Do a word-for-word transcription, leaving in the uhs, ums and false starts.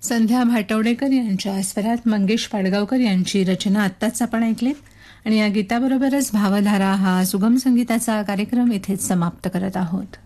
संध्या भाटवडेकर यांच्या स्वरात मंगेश पाडगावकर यांची रचना आत्ताच आपण ऐकलीत. आणि या गीताबरोबरच भावधारा हा सुगम संगीताचा कार्यक्रम इथेच समाप्त करत आहोत.